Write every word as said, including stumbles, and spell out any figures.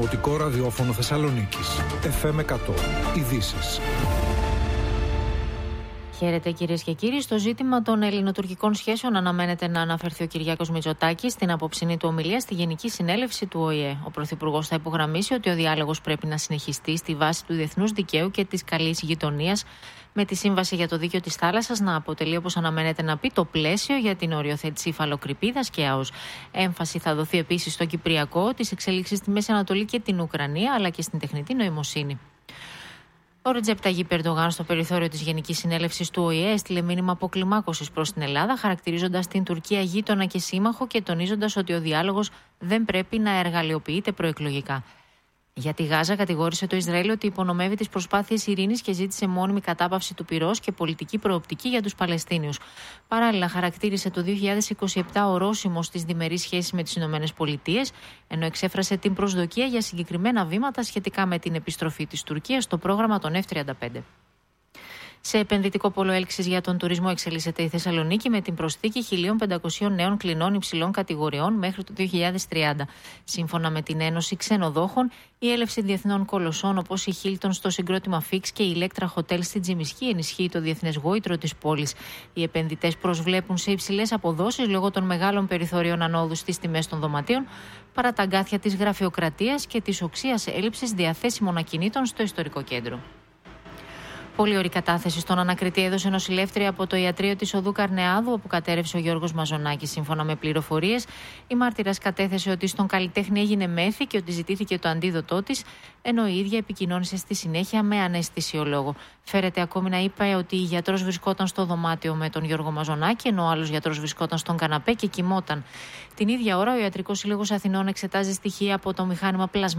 Δημοτικό Ραδιόφωνο Θεσσαλονίκης. εφ εμ εκατό. Ειδήσεις. Χαίρετε κυρίες και κύριοι. Στο ζήτημα των ελληνοτουρκικών σχέσεων αναμένεται να αναφερθεί ο Κυριάκος Μητσοτάκης στην απόψινή του ομιλία στη Γενική Συνέλευση του Ο Η Ε. Ο Πρωθυπουργός θα υπογραμμίσει ότι ο διάλογος πρέπει να συνεχιστεί στη βάση του διεθνούς δικαίου και της καλής γειτονίας, με τη Σύμβαση για το Δίκαιο της Θάλασσας να αποτελεί, όπως αναμένεται να πει, το πλαίσιο για την οριοθέτηση υφαλοκρηπίδας και ΑΟΣ. Έμφαση θα δοθεί επίσης στο Κυπριακό, τις εξελίξεις στη Μέση Ανατολή και την Ουκρανία, αλλά και στην τεχνητή νοημοσύνη. Ο Ρετζέπ Ταγίπ Ερντογάν, στο περιθώριο της Γενικής Συνέλευσης του Ο Η Ε, έστειλε μήνυμα αποκλιμάκωσης προς την Ελλάδα, χαρακτηρίζοντας την Τουρκία γείτονα και σύμμαχο και τονίζοντας ότι ο διάλογος δεν πρέπει να εργαλειοποιείται προεκλογικά. Για τη Γάζα, κατηγόρησε το Ισραήλ ότι υπονομεύει τις προσπάθειες ειρήνης και ζήτησε μόνιμη κατάπαυση του πυρός και πολιτική προοπτική για τους Παλαιστίνιους. Παράλληλα, χαρακτήρισε το δύο χιλιάδες είκοσι επτά ορόσημο στις διμερείς σχέσεις με τις Ηνωμένες Πολιτείες, ενώ εξέφρασε την προσδοκία για συγκεκριμένα βήματα σχετικά με την επιστροφή της Τουρκίας στο πρόγραμμα των εφ τριάντα πέντε. Σε επενδυτικό πόλο έλξης για τον τουρισμό εξελίσσεται η Θεσσαλονίκη με την προσθήκη χίλια πεντακόσιων νέων κλινών υψηλών κατηγοριών μέχρι το δύο χιλιάδες τριάντα. Σύμφωνα με την Ένωση Ξενοδόχων, η έλευση διεθνών κολοσσών όπως η Χίλτον στο συγκρότημα Φίξ και η Ηλέκτρα Χοτέλ στην Τζιμισκή ενισχύει το διεθνές γόητρο της πόλης. Οι επενδυτές προσβλέπουν σε υψηλές αποδόσεις λόγω των μεγάλων περιθωρίων ανόδου στις τιμές των δωματίων, παρά τα αγκάθια της γραφειοκρατίας και της οξείας έλλειψης διαθέσιμων ακινήτων στο ιστορικό κέντρο. Πολύ ωρή κατάθεση στον ανακριτή έδωσε νοσηλεύτρια από το ιατρείο της Οδού Καρνεάδου, όπου κατέρευσε ο Γιώργος Μαζονάκης. Σύμφωνα με πληροφορίες, η μάρτυρας κατέθεσε ότι στον καλλιτέχνη έγινε μέθη και ότι ζητήθηκε το αντίδοτό της, ενώ η ίδια επικοινώνησε στη συνέχεια με αναισθησιολόγο. Φέρεται ακόμη να είπε ότι η γιατρός βρισκόταν στο δωμάτιο με τον Γιώργο Μαζονάκη, ενώ ο άλλος γιατρός βρισκόταν στον καναπέ και κοιμόταν. Την ίδια ώρα, ο Ιατρικός Σύλλογος Αθηνών εξετάζει στοιχεία από το μηχάνημα πλασμα.